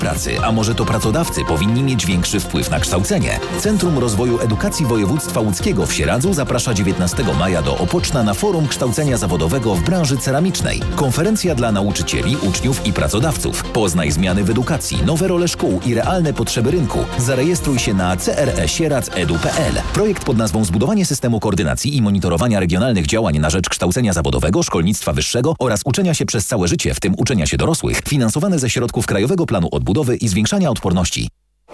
pracy, a może to pracodawcy powinni mieć większy wpływ na kształcenie. Centrum Rozwoju Edukacji Województwa Łódzkiego w Sieradzu zaprasza 19 maja do Opoczna na forum kształcenia zawodowego w branży ceramicznej. Konferencja dla nauczycieli, uczniów i pracodawców. Poznaj zmiany w edukacji, nowe role szkół i realne potrzeby rynku. Zarejestruj się na cresieradz.edu.pl. Projekt pod nazwą Zbudowanie systemu koordynacji i monitorowania regionalnych działań na rzecz kształcenia zawodowego, szkolnictwa wyższego oraz uczenia się przez całe życie, w tym uczenia się dorosłych, finansowany ze środków Krajowego Planu Odbudowy i Zwiększania Odporności.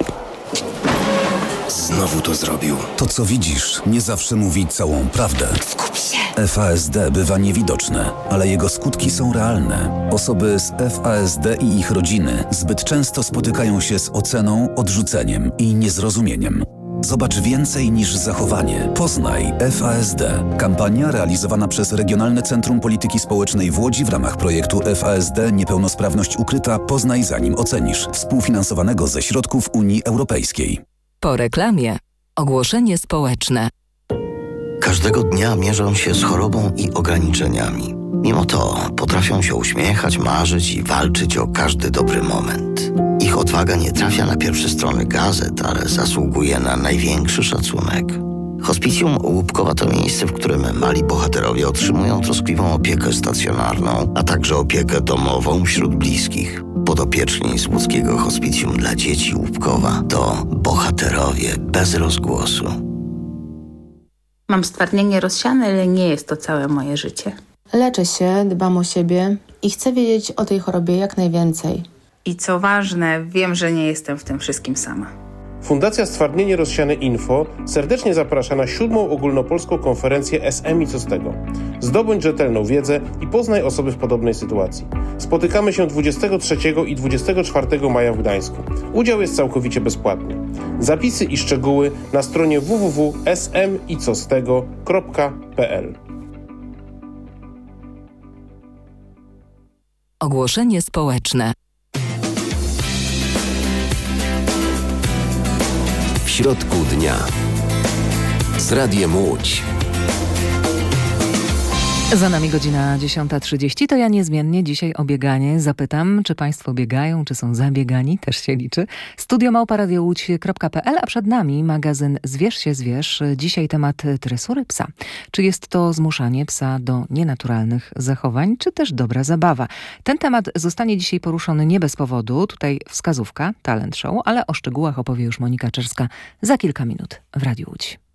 Znowu to zrobił. To, co widzisz, nie zawsze mówi całą prawdę. Skup się! FASD bywa niewidoczne, ale jego skutki są realne. Osoby z FASD i ich rodziny zbyt często spotykają się z oceną, odrzuceniem i niezrozumieniem. Zobacz więcej niż zachowanie. Poznaj FASD. Kampania realizowana przez Regionalne Centrum Polityki Społecznej w Łodzi w ramach projektu FASD Niepełnosprawność ukryta. Poznaj zanim ocenisz. Współfinansowanego ze środków Unii Europejskiej. Po reklamie. Ogłoszenie społeczne. Każdego dnia mierzą się z chorobą i ograniczeniami. Mimo to potrafią się uśmiechać, marzyć i walczyć o każdy dobry moment. Ich odwaga nie trafia na pierwsze strony gazet, ale zasługuje na największy szacunek. Hospicjum Łupkowa to miejsce, w którym mali bohaterowie otrzymują troskliwą opiekę stacjonarną, a także opiekę domową wśród bliskich. Podopieczni z łódzkiego hospicjum dla dzieci Łupkowa to bohaterowie bez rozgłosu. Mam stwardnienie rozsiane, ale nie jest to całe moje życie. Leczę się, dbam o siebie i chcę wiedzieć o tej chorobie jak najwięcej. I co ważne, wiem, że nie jestem w tym wszystkim sama. Fundacja Stwardnienie Rozsiane Info serdecznie zaprasza na 7. ogólnopolską konferencję SM i co z tego. Zdobądź rzetelną wiedzę i poznaj osoby w podobnej sytuacji. Spotykamy się 23 i 24 maja w Gdańsku. Udział jest całkowicie bezpłatny. Zapisy i szczegóły na stronie www.smicostego.pl. Ogłoszenie społeczne. W środku dnia z Radiem Łódź. Za nami godzina 10:30, to ja niezmiennie dzisiaj o bieganie zapytam, czy Państwo biegają, czy są zabiegani, też się liczy. studio@radiołódź.pl, a przed nami magazyn Zwierz się zwierz. Dzisiaj temat tresury psa. Czy jest to zmuszanie psa do nienaturalnych zachowań, czy też dobra zabawa? Ten temat zostanie dzisiaj poruszony nie bez powodu. Tutaj wskazówka, talent show, ale o szczegółach opowie już Monika Czerska za kilka minut w Radiu Łódź.